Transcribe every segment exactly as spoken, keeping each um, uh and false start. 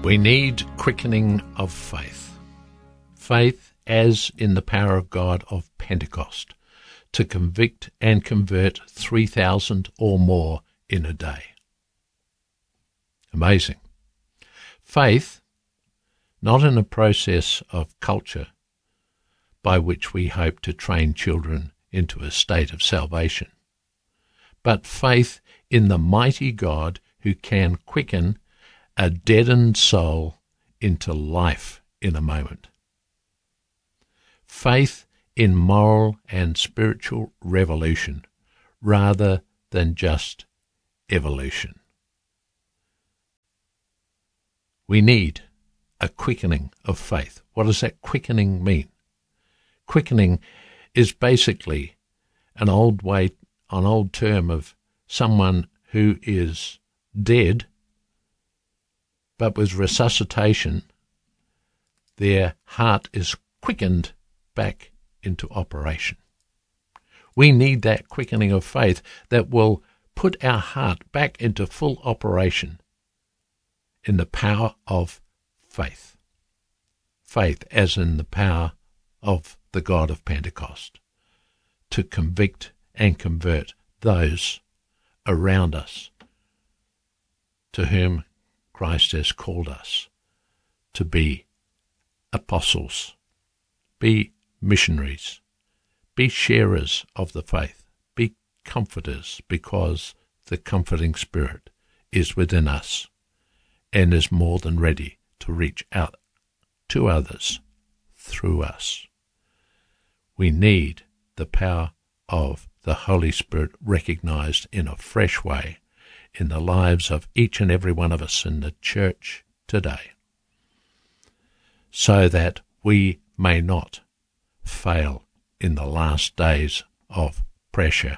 We need quickening of faith. Faith as in the power of God of Pentecost to convict and convert three thousand or more in a day. Amazing. Faith, not in a process of culture by which we hope to train children into a state of salvation, but faith in the mighty God who can quicken a deadened soul into life in a moment. Faith in moral and spiritual revolution rather than just evolution. We need a quickening of faith. What does that quickening mean? Quickening is basically an old way, an old term of someone who is dead, but with resuscitation, their heart is quickened back into operation. We need that quickening of faith that will put our heart back into full operation in the power of faith. Faith as in the power of the God of Pentecost to convict and convert those around us to whom Christ has called us to be apostles, be missionaries, be sharers of the faith, be comforters, because the comforting Spirit is within us and is more than ready to reach out to others through us. We need the power of the Holy Spirit recognized in a fresh way in the lives of each and every one of us in the church today, so that we may not fail in the last days of pressure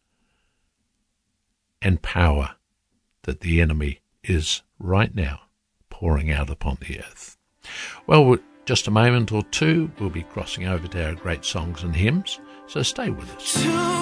and power that the enemy is right now pouring out upon the earth. Well, just a moment or two, we'll be crossing over to our great songs and hymns, so stay with us.